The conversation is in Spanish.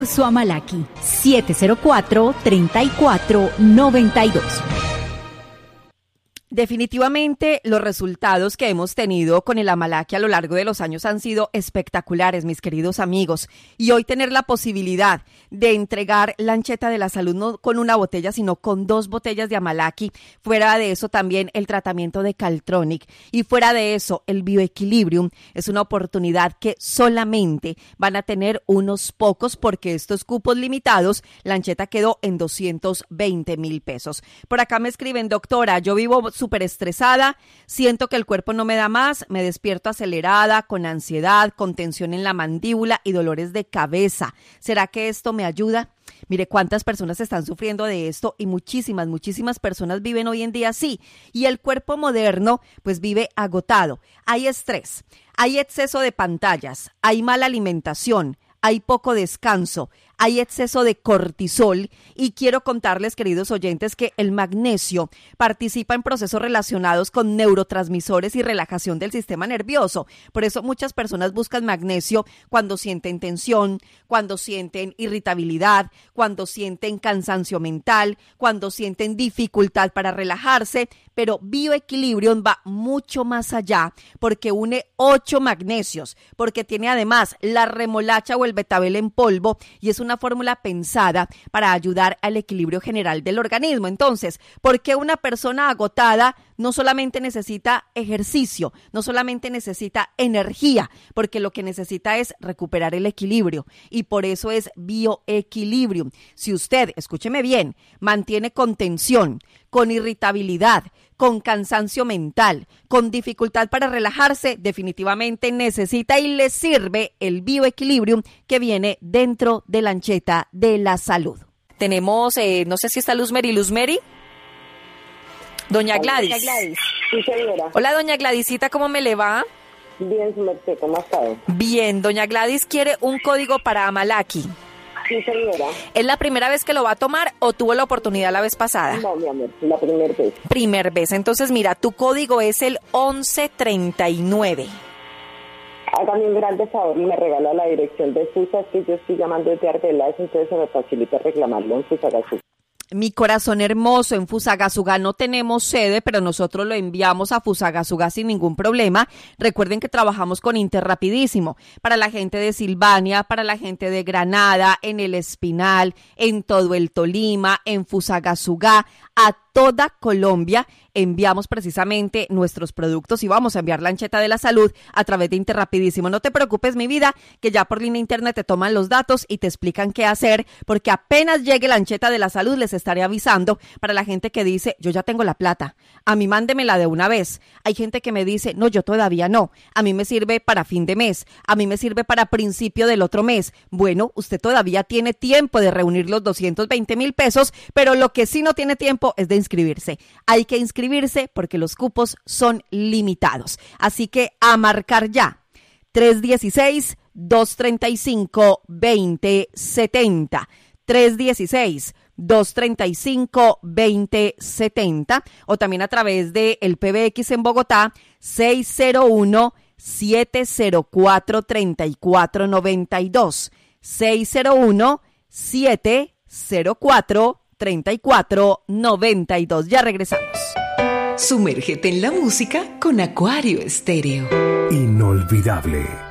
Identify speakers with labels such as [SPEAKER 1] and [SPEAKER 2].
[SPEAKER 1] Suamalaki 704-3492.
[SPEAKER 2] Definitivamente los resultados que hemos tenido con el Amalaki a lo largo de los años han sido espectaculares, mis queridos amigos. Y hoy tener la posibilidad de entregar Lancheta de la Salud no con una botella, sino con 2 botellas de Amalaki. Fuera de eso también el tratamiento de Caltronic. Y fuera de eso el Bioequilibrium es una oportunidad que solamente van a tener unos pocos porque estos cupos limitados, Lancheta quedó en 220,000 pesos. Por acá me escriben, doctora, yo vivo súper estresada, siento que el cuerpo no me da más, me despierto acelerada, con ansiedad, con tensión en la mandíbula y dolores de cabeza. ¿Será que esto me ayuda? Mire cuántas personas están sufriendo de esto y muchísimas personas viven hoy en día así. Y el cuerpo moderno pues vive agotado. Hay estrés, hay exceso de pantallas, hay mala alimentación, hay poco descanso, hay exceso de cortisol y quiero contarles, queridos oyentes, que el magnesio participa en procesos relacionados con neurotransmisores y relajación del sistema nervioso. Por eso muchas personas buscan magnesio cuando sienten tensión, cuando sienten irritabilidad, cuando sienten cansancio mental, cuando sienten dificultad para relajarse, pero Bioequilibrium va mucho más allá porque une 8 magnesios, porque tiene además la remolacha o el betabel en polvo y es una fórmula pensada para ayudar al equilibrio general del organismo. Entonces, ¿por qué una persona agotada no solamente necesita ejercicio, no solamente necesita energía? Porque lo que necesita es recuperar el equilibrio y por eso es Bioequilibrium. Si usted, escúcheme bien, mantiene con tensión, con irritabilidad, con cansancio mental, con dificultad para relajarse, definitivamente necesita y le sirve el Bioequilibrium que viene dentro de Lancheta de la Salud. Tenemos, no sé si está Luzmeri. Doña Gladys.
[SPEAKER 3] Sí, señora.
[SPEAKER 2] Hola, doña Gladysita, ¿cómo me le va?
[SPEAKER 3] Bien, su merced, ¿cómo ha estado?
[SPEAKER 2] Bien, doña Gladys quiere un código para Amalaki.
[SPEAKER 3] Sí, señora.
[SPEAKER 2] ¿Es la primera vez que lo va a tomar o tuvo la oportunidad la vez pasada?
[SPEAKER 3] No, mi amor, la primera vez.
[SPEAKER 2] Primer vez. Entonces, mira, tu código es el 1139.
[SPEAKER 3] Hágame un grande favor y me regala la dirección de Fusas, que yo estoy llamando desde Arbeláez, entonces se me facilita reclamarlo en Fusagasugá.
[SPEAKER 2] Mi corazón hermoso, en Fusagasugá no tenemos sede, pero nosotros lo enviamos a Fusagasugá sin ningún problema. Recuerden que trabajamos con Interrapidísimo para la gente de Silvania, para la gente de Granada, en El Espinal, en todo el Tolima, en Fusagasugá, a toda Colombia enviamos precisamente nuestros productos y vamos a enviar Lancheta de la Salud a través de Interrapidísimo. No te preocupes, mi vida, que ya por línea interna te toman los datos y te explican qué hacer, porque apenas llegue Lancheta de la Salud les estaré avisando. Para la gente que dice, yo ya tengo la plata, a mí mándemela de una vez. Hay gente que me dice, no, yo todavía no, a mí me sirve para fin de mes, a mí me sirve para principio del otro mes. Bueno, usted todavía tiene tiempo de reunir los 220,000 pesos, pero lo que sí no tiene tiempo es de inscribirse. Hay que inscribirse porque los cupos son limitados. Así que a marcar ya. 316-235-2070. 316-235-2070 o también a través de el PBX en Bogotá 601-704-3492. 601-704-3492. Ya regresamos.
[SPEAKER 4] Sumérgete en la música con Acuario Estéreo.
[SPEAKER 5] Inolvidable.